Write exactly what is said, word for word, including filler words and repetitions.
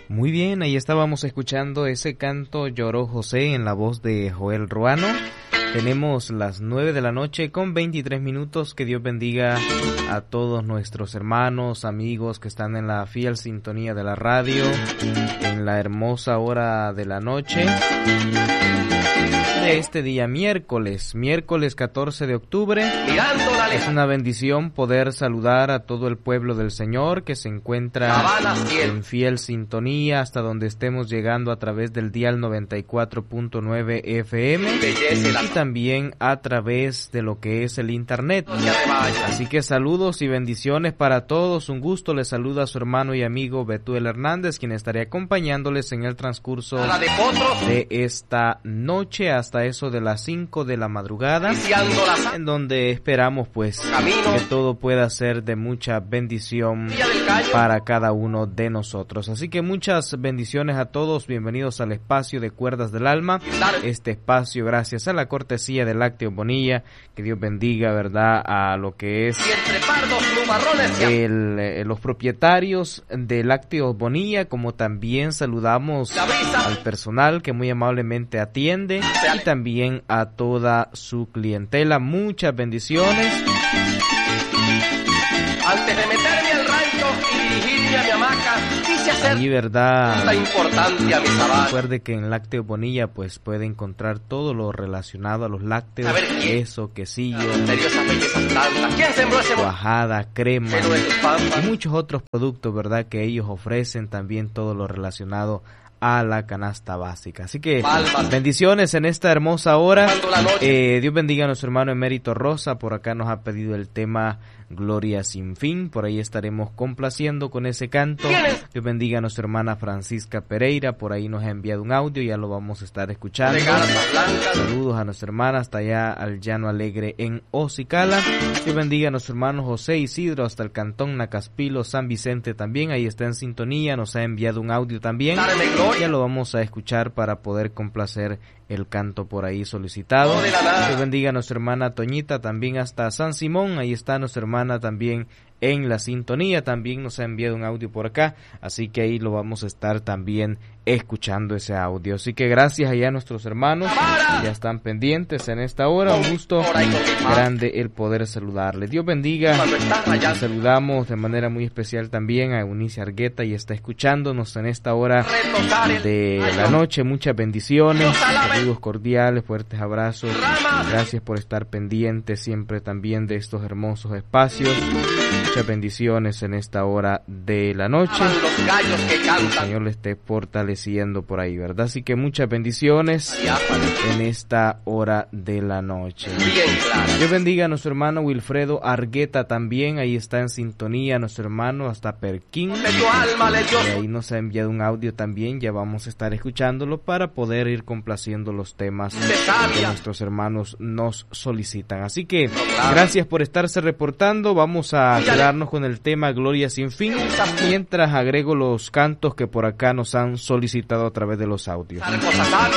Muy bien, ahí estábamos escuchando ese canto Lloró José en la voz de Joel Ruano. Tenemos las nueve de la noche con veintitrés minutos. Que Dios bendiga a todos nuestros hermanos, amigos que están en la fiel sintonía de la radio, en la hermosa hora de la noche de este día miércoles, miércoles catorce de octubre. Es una bendición poder saludar a todo el pueblo del Señor que se encuentra en fiel sintonía hasta donde estemos llegando a través del dial noventa y cuatro punto nueve F M y también a través de lo que es el internet. Así que saludos y bendiciones para todos. Un gusto, les saluda a su hermano y amigo Betuel Hernández, quien estaré acompañándoles en el transcurso de esta noche hasta eso de las cinco de la madrugada, en donde esperamos pues que todo pueda ser de mucha bendición para cada uno de nosotros. Así que muchas bendiciones a todos, bienvenidos al espacio de Cuerdas del Alma, este espacio gracias a la cortesía de Lácteos Bonilla. Que Dios bendiga, verdad, a lo que es el, eh, los propietarios de Lácteos Bonilla, como también saludamos al personal que muy amablemente atiende y también a toda su clientela. Muchas bendiciones. Antes de meterme al rancho y dirigirme a mi hamaca, quise hacer allí, verdad, esta importante a mi sabana. Recuerde que en Lácteos Bonilla pues puede encontrar todo lo relacionado a los lácteos, A ver, ¿quién? queso, quesillo, Misteriosas bellezas tantas. ¿Quién sembró ese mo- cuajada, crema Pero el pampa. y muchos otros productos, verdad, que ellos ofrecen, también todo lo relacionado a la canasta básica. Así que Palmas. bendiciones en esta hermosa hora. Cuando la noche- Eh, Dios bendiga a nuestro hermano Emérito Rosa. Por acá nos ha pedido el tema Gloria sin fin. Por ahí estaremos complaciendo con ese canto. ¿Quién es? Dios bendiga a nuestra hermana Francisca Pereira. Por ahí nos ha enviado un audio. Ya lo vamos a estar escuchando. De garzas blancas. Saludos a nuestra hermana hasta allá al Llano Alegre en Ocicala. Dios bendiga a nuestro hermano José Isidro hasta el cantón Nacaspilo, San Vicente también. Ahí está en sintonía. Nos ha enviado un audio también. Darme gloria. Ya lo vamos a escuchar para poder complacer el canto por ahí solicitado. No de la nada. Dios bendiga a nuestra hermana Toñita también hasta San Simón. Ahí está nuestra hermana también en la sintonía. También nos ha enviado un audio por acá, así que ahí lo vamos a estar también escuchando ese audio. Así que gracias allá a nuestros hermanos que ya están pendientes en esta hora. Un gusto grande el poder saludarles. Dios bendiga. Cuando estás rayando. Saludamos de manera muy especial también a Eunice Argueta y está escuchándonos en esta hora Retosar el- de Ay, la no. noche. Muchas bendiciones, Dios alabe. saludos cordiales, fuertes abrazos. Ramas. Gracias por estar pendientes siempre también de estos hermosos espacios. Muchas bendiciones en esta hora de la noche. Aman los gallos que El cantan. Señor le esté fortaleciendo por ahí, ¿verdad? Así que muchas bendiciones Diáfanas. en esta hora de la noche. Bien claro. Dios bendiga a nuestro hermano Wilfredo Argueta también, ahí está en sintonía nuestro hermano hasta Perquín. De tu alma le dio Y ahí nos ha enviado un audio también, ya vamos a estar escuchándolo para poder ir complaciendo los temas de que sabia. nuestros hermanos nos solicitan. Así que gracias por estarse reportando. Vamos a quedarnos con el tema Gloria sin fin, mientras agrego los cantos que por acá nos han solicitado a través de los audios. Cosas sabias.